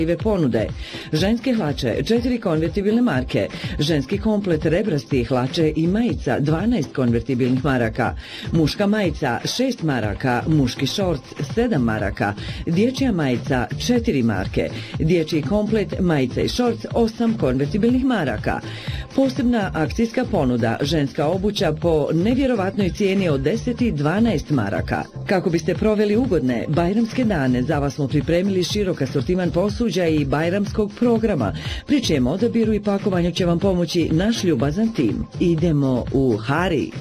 ponude. Ženske hlače 4 konvertibilne marke, ženski komplet rebrasti hlače i majica 12 konvertibilnih maraka, muška majica 6 maraka, muški šorc 7 maraka, dječja majica 4 marke, dječji komplet majica i šorc 8 konvertibilnih maraka. Posebna akcijska ponuda, ženska obuća po nevjerovatnoj cijeni od 10 i 12 maraka. Kako biste proveli ugodne bajramske dane, za vas smo pripremili širok asortiman posuđa i bajramskog programa, pri čijem odabiru i pakovanju će vam pomoći naš ljubazan tim. Idemo u Hari!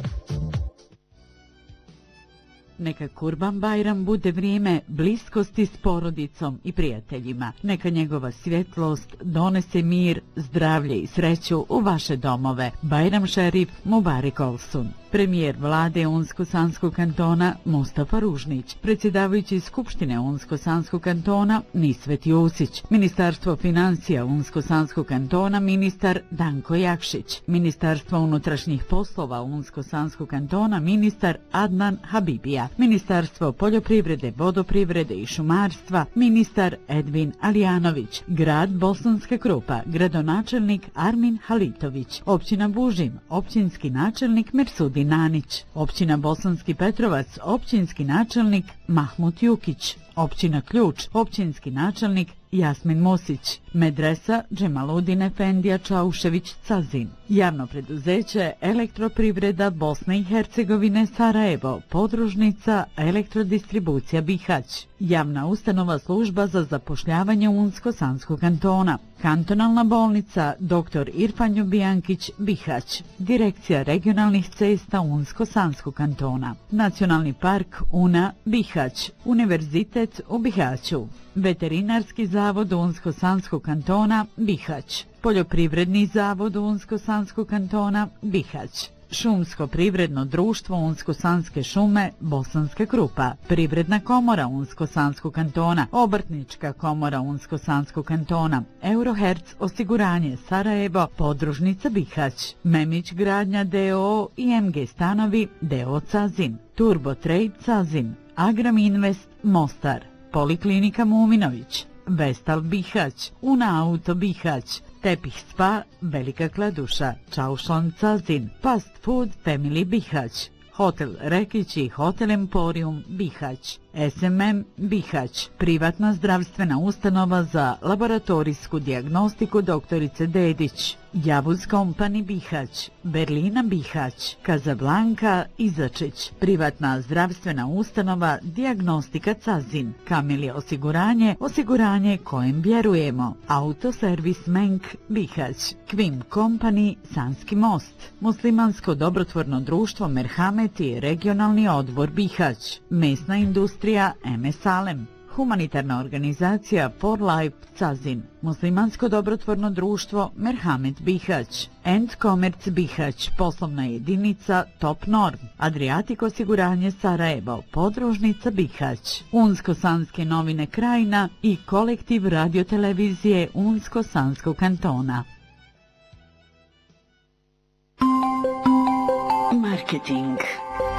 Neka Kurban Bajram bude vrijeme bliskosti s porodicom i prijateljima. Neka njegova svjetlost donese mir, zdravlje i sreću u vaše domove. Bajram Šerif Mubarak Olsun. Premijer vlade Unsko-Sanskog kantona Mustafa Ružnić, predsjedavajući Skupštine Unsko-Sanskog kantona Nisvet Jusić, Ministarstvo financija Unsko-Sanskog kantona ministar Danko Jakšić, Ministarstvo unutrašnjih poslova Unsko-Sanskog kantona ministar Adnan Habibija, Ministarstvo poljoprivrede, vodoprivrede i šumarstva ministar Edvin Alijanović, grad Bosanska Krupa, gradonačelnik Armin Halitović, općina Bužim, općinski načelnik Mersudi Nanić, općina Bosanski Petrovac, općinski načelnik Mahmut Jukić, općina Ključ, općinski načelnik Jasmin Musić, medresa Džemaludin Efendija Čaušević Cazin, javno preduzeće Elektroprivreda Bosne i Hercegovine Sarajevo, podružnica Elektrodistribucija Bihać, javna ustanova služba za zapošljavanje Unsko-Sanskog kantona, kantonalna bolnica dr. Irfan Ljubijankić Bihać, direkcija regionalnih cesta Unsko-Sanskog kantona, nacionalni park Una Bihać, univerzitet u Bihaću, veterinarski zavod Unsko-Sanskog kantona Bihać, poljoprivredni zavod Unsko-Sanskog kantona Bihać, Šumsko privredno društvo Unsko-Sanske šume Bosanska Krupa, Privredna komora Unsko-Sanskog kantona, Obrtnička komora Unsko-Sanskog kantona, Euroherc osiguranje Sarajevo, podružnica Bihać, Memić gradnja d.o.o. i MG stanovi d.o.o. Cazin, Turbo Trade Cazin, Agram Invest Mostar, Poliklinika Muminović, Vestal Bihać, Una Auto Bihać, Tepih Spa Velika Kladuša, Čaušlan Cazin, Fast Food Family Bihać, Hotel Rekić i Hotel Emporium Bihać, SMM Bihać, privatna zdravstvena ustanova za laboratorijsku dijagnostiku doktorice Dedić, Javuz Company Bihać, Berlina Bihać, Kazablanka Izačić, privatna zdravstvena ustanova dijagnostika Cazin, Kamili osiguranje, osiguranje kojem vjerujemo, Autoservis Menk Bihać, Kvim Company Sanski most, Muslimansko dobrotvorno društvo Merhamet i regionalni odbor Bihać, mesna industrija MS Salem, humanitarna organizacija For Life Cazin, Muslimansko dobrotvorno društvo Merhamet Bihać, End Commerce Bihać, poslovna jedinica Top Norm, Adriatic osiguranje Sarajevo, podružnica Bihać, Unsko-Sanske novine Krajina i kolektiv radiotelevizije Unsko-Sanskog kantona. Marketing.